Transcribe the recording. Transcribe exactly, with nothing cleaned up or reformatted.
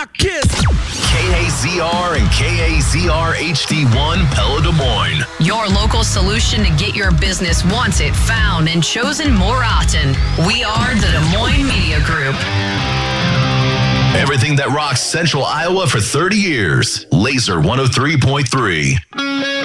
Rock Kiss. K A Z R and K A Z R H D one Pella Des Moines. Your local solution to get your business wanted, found, and chosen more often. We are the Des Moines Media Group. Everything that rocks Central Iowa for thirty years. Laser one oh three point three.